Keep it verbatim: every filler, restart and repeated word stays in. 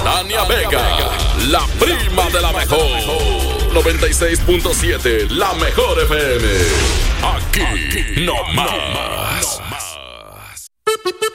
Tania Vega, la prima de la mejor. noventa y seis punto siete, la mejor F M. Aquí no más.